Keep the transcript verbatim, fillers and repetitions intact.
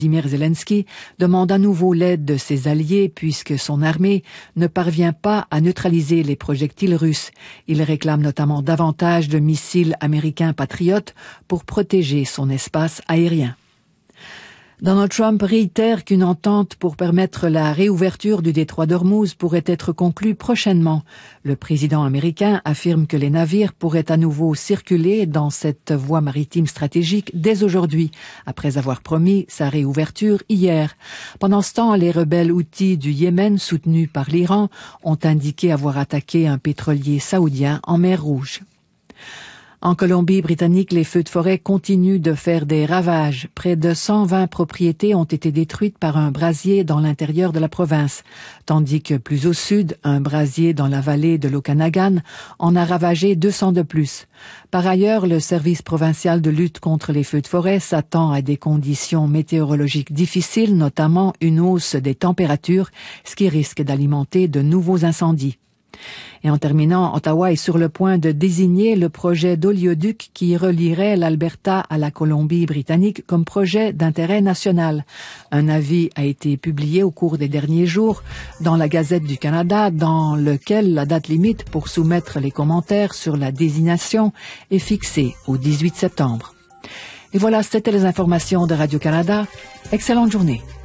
Vladimir Zelensky demande à nouveau l'aide de ses alliés puisque son armée ne parvient pas à neutraliser les projectiles russes. Il réclame notamment davantage de missiles américains patriotes pour protéger son espace aérien. Donald Trump réitère qu'une entente pour permettre la réouverture du détroit d'Ormuz pourrait être conclue prochainement. Le président américain affirme que les navires pourraient à nouveau circuler dans cette voie maritime stratégique dès aujourd'hui, après avoir promis sa réouverture hier. Pendant ce temps, les rebelles houthis du Yémen, soutenus par l'Iran, ont indiqué avoir attaqué un pétrolier saoudien en mer Rouge. En Colombie-Britannique, les feux de forêt continuent de faire des ravages. Près de cent vingt propriétés ont été détruites par un brasier dans l'intérieur de la province, tandis que plus au sud, un brasier dans la vallée de l'Okanagan en a ravagé deux cents de plus. Par ailleurs, le service provincial de lutte contre les feux de forêt s'attend à des conditions météorologiques difficiles, notamment une hausse des températures, ce qui risque d'alimenter de nouveaux incendies. Et en terminant, Ottawa est sur le point de désigner le projet d'oléoduc qui relierait l'Alberta à la Colombie-Britannique comme projet d'intérêt national. Un avis a été publié au cours des derniers jours dans la Gazette du Canada, dans lequel la date limite pour soumettre les commentaires sur la désignation est fixée au dix-huit septembre. Et voilà, c'était les informations de Radio-Canada. Excellente journée.